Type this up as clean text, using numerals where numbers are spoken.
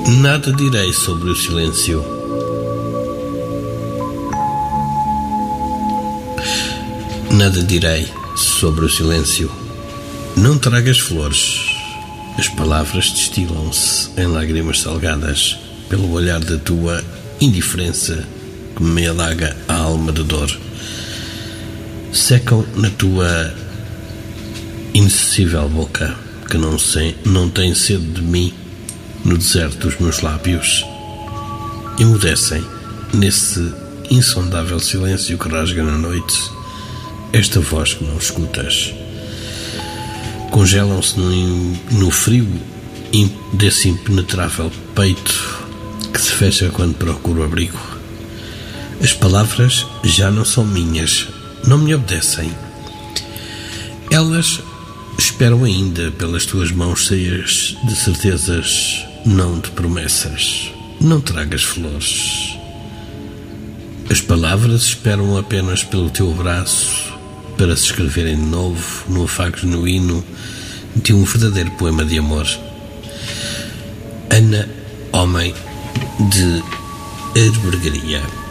Nada direi sobre o silêncio. Nada direi sobre o silêncio. Não tragas flores. As palavras destilam-se em lágrimas salgadas pelo olhar da tua indiferença que me alaga a alma de dor. Secam na tua inacessível boca que não tem sede de mim no deserto dos meus lábios. Emudecem nesse insondável silêncio que rasga na noite esta voz que não escutas. Congelam-se no frio desse impenetrável peito que se fecha quando procuro abrigo. As palavras já não são minhas, não me obedecem. Elas esperam ainda pelas tuas mãos cheias de certezas, não de promessas. Não tragas flores. As palavras esperam apenas pelo teu braço para se escreverem de novo no afago genuíno de um verdadeiro poema de amor. Ana, homem de Herbergaria.